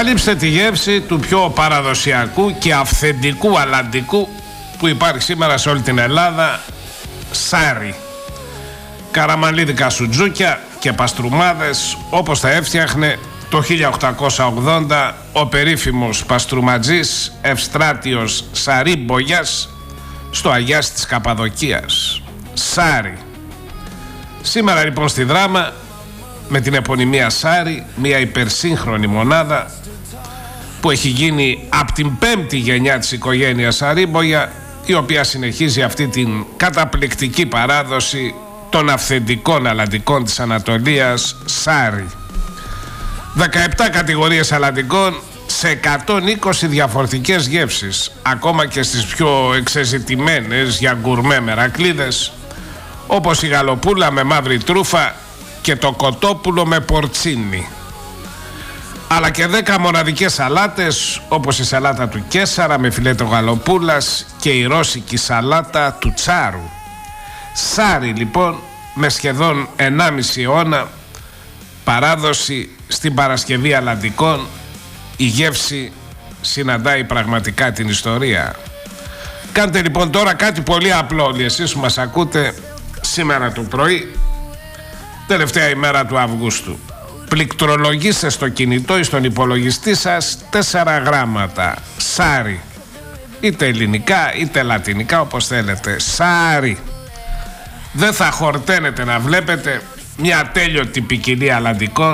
Ανακαλύψτε τη γεύση του πιο παραδοσιακού και αυθεντικού αλαντικού που υπάρχει σήμερα σε όλη την Ελλάδα, σάρι. Καραμανλίδικα σουτζούκια και παστρουμάδες όπως τα έφτιαχνε το 1880 ο περίφημος παστρουματζής Ευστράτιος Σαρίμπογιας στο Αγιάς της Καπαδοκίας. Σάρι. Σήμερα λοιπόν στη Δράμα με την επωνυμία Σάρι, μια υπερσύγχρονη μονάδα που έχει γίνει από την πέμπτη γενιά της οικογένειας Σαρίμπογια, η οποία συνεχίζει αυτή την καταπληκτική παράδοση των αυθεντικών αλαντικών της Ανατολίας, Σάρι. 17 κατηγορίες αλαντικών σε 120 διαφορετικές γεύσεις, ακόμα και στις πιο εξεζητημένες για γκουρμέ μερακλίδες, όπως η γαλοπούλα με μαύρη τρούφα και το κοτόπουλο με πορτσίνι. Αλλά και 10 μοναδικές σαλάτες, όπως η σαλάτα του Κέσαρα με φιλέτο γαλοπούλας και η ρώσικη σαλάτα του Τσάρου. Σάρι λοιπόν, με σχεδόν 1,5 αιώνα παράδοση στην Παρασκευή αλαντικών, η γεύση συναντάει πραγματικά την ιστορία. Κάντε λοιπόν τώρα κάτι πολύ απλό όλοι εσείς που μας ακούτε σήμερα το πρωί, τελευταία ημέρα του Αυγούστου. Πληκτρολογήστε στο κινητό ή στον υπολογιστή σας 4 γράμματα σάρι, είτε ελληνικά είτε λατινικά όπως θέλετε. Σάρι. Δεν θα χορταίνετε να βλέπετε μια τέλειωτη ποικιλία αλαντικών,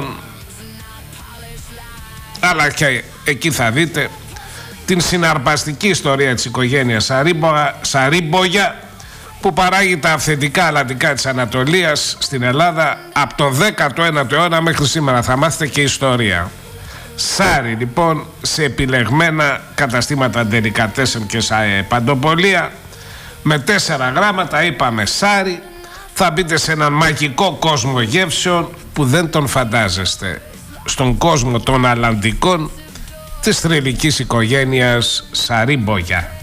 αλλά και εκεί θα δείτε την συναρπαστική ιστορία της οικογένειας Σαρίμπογια, που παράγει τα αυθεντικά αλαντικά της Ανατολίας στην Ελλάδα από το 19ο αιώνα μέχρι σήμερα. Θα μάθετε και ιστορία. Σάρι λοιπόν σε επιλεγμένα καταστήματα ντελικατέσεν και παντοπολία με 4 γράμματα. Είπαμε σάρι. Θα μπείτε σε έναν μαγικό κόσμο γεύσεων που δεν τον φαντάζεστε, στον κόσμο των αλαντικών της θρυλικής οικογένειας Σαρίμπογια.